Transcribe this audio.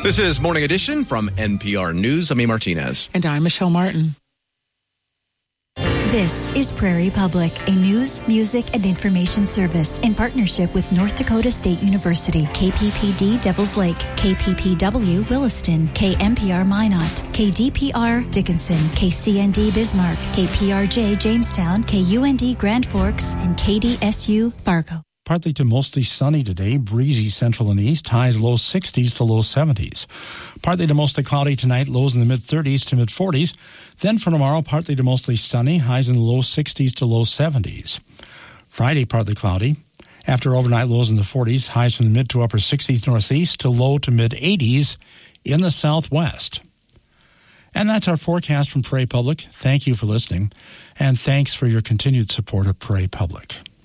This is Morning Edition from NPR News. I'm A. Martinez. And I'm Michelle Martin. This is Prairie Public, a news, music, and information service in partnership with North Dakota State University, KPPD Devils Lake, KPPW Williston, KMPR Minot, KDPR Dickinson, KCND Bismarck, KPRJ Jamestown, KUND Grand Forks, and KDSU Fargo. Partly to mostly sunny today, breezy central and east, highs low 60s to low 70s. Partly to mostly cloudy tonight, lows in the mid-30s to mid-40s. Then for tomorrow, partly to mostly sunny, highs in the low 60s to low 70s. Friday, partly cloudy. After overnight lows in the 40s, highs from the mid to upper 60s northeast to low to mid-80s in the southwest. And that's our forecast from Prairie Public. Thank you for listening, and thanks for your continued support of Prairie Public.